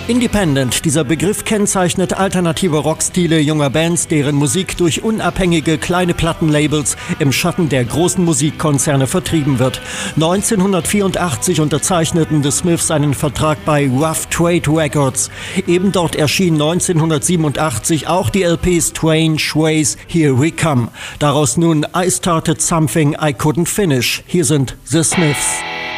Independent, dieser Begriff kennzeichnet alternative Rockstile junger Bands, deren Musik durch unabhängige kleine Plattenlabels im Schatten der großen Musikkonzerne vertrieben wird. 1984 unterzeichneten The Smiths einen Vertrag bei Rough Trade Records. Eben dort erschien 1987 auch die LPs Strange Ways, Here We Come. Daraus nun I Started Something I Couldn't Finish. Hier sind The Smiths.